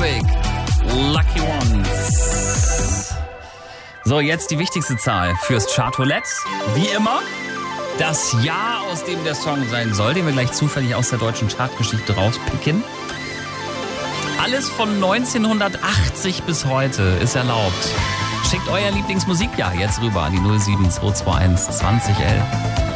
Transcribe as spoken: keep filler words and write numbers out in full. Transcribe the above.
Traffic. Lucky Ones. So, jetzt die wichtigste Zahl fürs Chartroulette. Wie immer, das Jahr, aus dem der Song sein soll, den wir gleich zufällig aus der deutschen Chartgeschichte rauspicken. Alles von neunzehnhundertachtzig bis heute ist erlaubt. Schickt euer Lieblingsmusikjahr jetzt rüber an die null sieben zwei zwei eins zwanzig elf.